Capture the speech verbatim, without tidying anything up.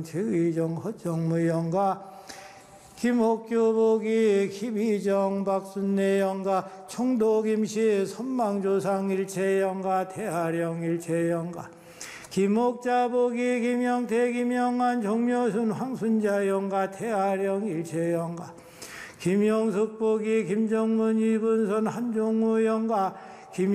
최의정 허정무 영가 김옥규복이 김희정 박순례 영가 청도 김씨 선망조상 일체 영가 태하령 일체 영가 김옥자복이 김영태 김영환 정묘순 황순자 영가 태하령 일체 영가 김영숙복이 김정문 이분선 한종우 영가